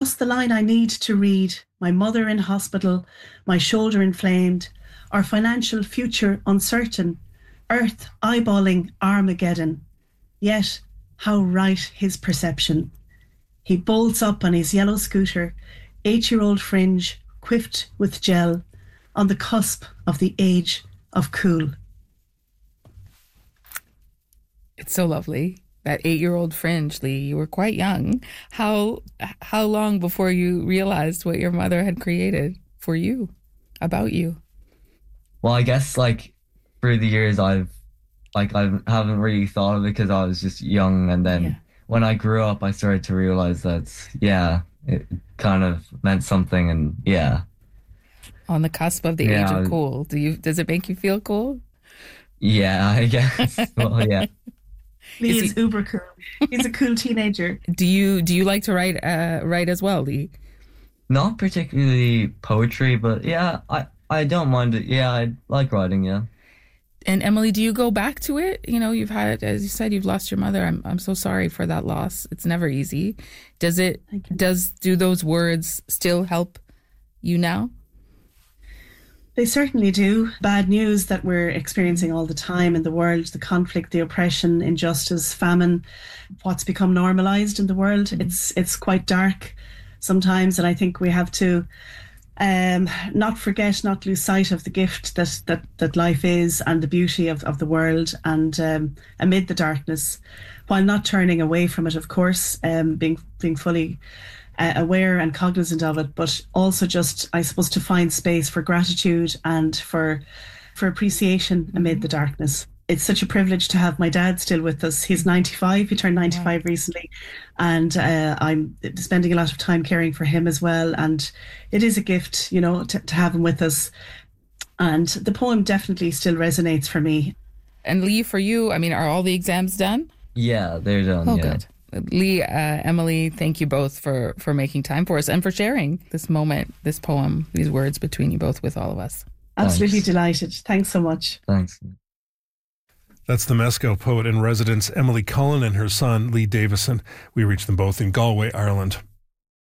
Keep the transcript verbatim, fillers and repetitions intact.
just the line I need to read. My mother in hospital, my shoulder inflamed, our financial future uncertain, Earth eyeballing Armageddon. Yet, how right his perception. He bolts up on his yellow scooter, eight-year-old fringe, quiffed with gel, on the cusp of the age of cool. It's so lovely. That eight-year-old fringe, Lee, you were quite young. How how long before you realized what your mother had created for you, about you? Well, I guess like through the years, I've like I haven't really thought of it because I was just young, and then yeah. when I grew up, I started to realize that yeah, it kind of meant something, and yeah. On the cusp of the yeah, age of cool, do you? Does it make you feel cool? Yeah, I guess. Well, yeah. Lee is, is he, uber cool. He's a cool teenager. Do you do you like to write uh, write as well, Lee? Not particularly poetry, but yeah, I, I don't mind it. Yeah, I like writing, yeah. And Emily, do you go back to it? You know, you've had, as you said, you've lost your mother. I'm I'm so sorry for that loss. It's never easy. Does it does do those words still help you now? They certainly do. Bad news that we're experiencing all the time in the world, the conflict, the oppression, injustice, famine, what's become normalized in the world. Mm-hmm. It's it's quite dark sometimes, and I think we have to um, not forget, not lose sight of the gift that that, that life is and the beauty of, of the world, and um, amid the darkness, while not turning away from it, of course, um, being being fully Uh, aware and cognizant of it, but also just, I suppose, to find space for gratitude and for for appreciation amid the darkness. It's such a privilege to have my dad still with us. He's ninety-five. He turned ninety-five wow. recently, and uh, I'm spending a lot of time caring for him as well. And it is a gift, you know, to, to have him with us. And the poem definitely still resonates for me. And Lee, for you, I mean, are all the exams done? Yeah, they're done. Oh, yeah. good. Lee, uh, Emily, thank you both for, for making time for us and for sharing this moment, this poem, these words between you both with all of us. Absolutely Thanks. delighted. Thanks so much. Thanks. That's the Mesco poet in residence, Emily Cullen, and her son, Lee Davison. We reached them both in Galway, Ireland.